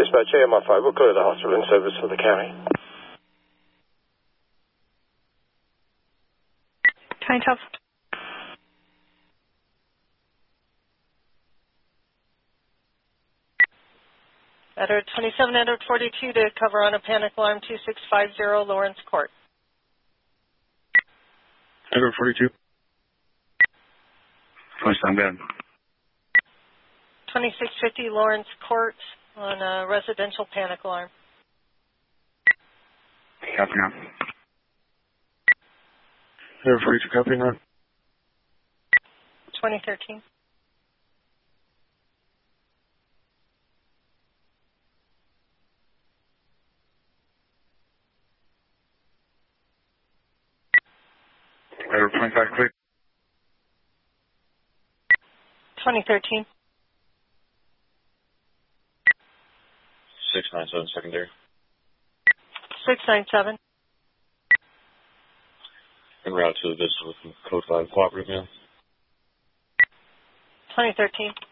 Dispatch AMR 5, we'll go to the hospital in service for the county. County Health. Edward 27, Edward 42 to cover on a panic alarm 2650 Lawrence Court. Edward 42. Place I'm good. 2650 Lawrence Court on a residential panic alarm. Copy now. Edward 42, copy now. 2013. Edward 25, clear. 2013. 697 secondary. 697. En route to the visit with code 5 cooperative, man. 2013.